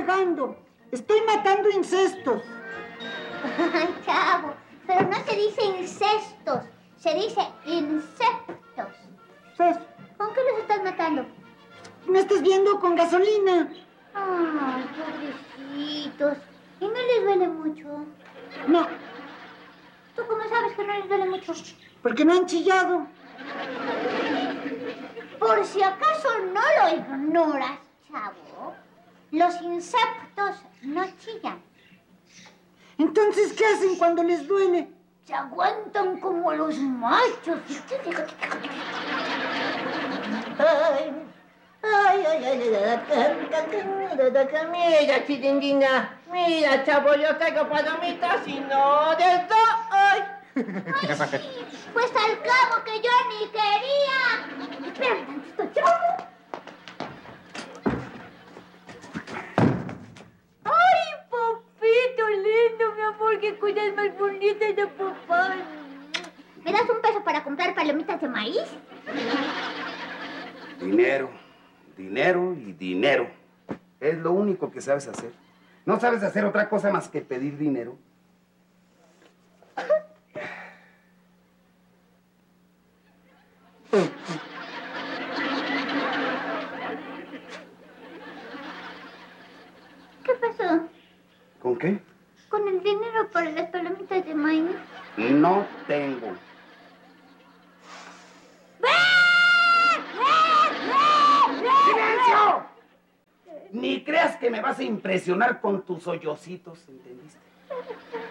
regando. Estoy matando incestos. Ay, Chavo, pero no se dice incestos, se dice insectos. ¿Sabes? ¿Con qué los estás matando? ¿Me estás viendo con gasolina? Ay, pobrecitos. ¿Y no les duele mucho? No, ¿Tú cómo sabes que no les duele mucho? porque no han chillado. Por si acaso no lo ignoras, Chavo, los insectos no chillan. Entonces, ¿qué hacen cuando les duele? Se aguantan como los machos. Mira, Chirindina, mira, Chavo, yo traigo palomitas y no de esto. Ay. Ay, sí, pues al cabo que yo ni quería. Espera un tantito, Chavo. Ay, papito lindo, mi amor, qué cosas más bonitas de papá. ¿Me das un peso para comprar palomitas de maíz? Dinero, dinero y dinero. Es lo único que sabes hacer. No sabes hacer otra cosa más que pedir dinero. ¿Qué pasó? ¿Con qué? Con el dinero para las palomitas de maíz. No tengo. ¡Silencio! Ni creas que me vas a impresionar con tus hoyocitos, ¿entendiste?